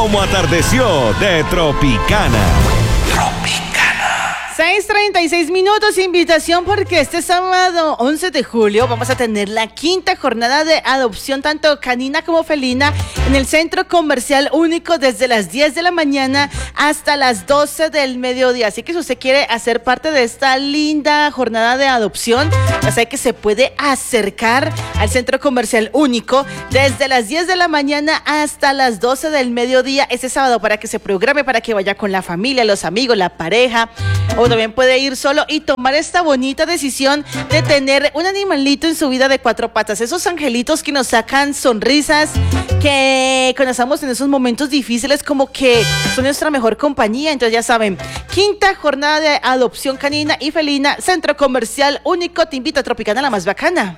como atardeció de Tropicana. 6:36, invitación porque este sábado 11 de julio vamos a tener la quinta jornada de adopción tanto canina como felina en el Centro Comercial Único desde las 10 de la mañana hasta las 12 del mediodía. Así que si usted quiere hacer parte de esta linda jornada de adopción, ya sabe que se puede acercar al Centro Comercial Único desde las 10 de la mañana hasta las 12 del mediodía este sábado para que se programe, para que vaya con la familia, los amigos, la pareja, o también puede ir solo y tomar esta bonita decisión de tener un animalito en su vida de 4 patas. Esos angelitos que nos sacan sonrisas, que cuando estamos en esos momentos difíciles como que son nuestra mejor compañía. Entonces ya saben, quinta jornada de adopción canina y felina, Centro Comercial Único. Te invita a Tropicana, la más bacana.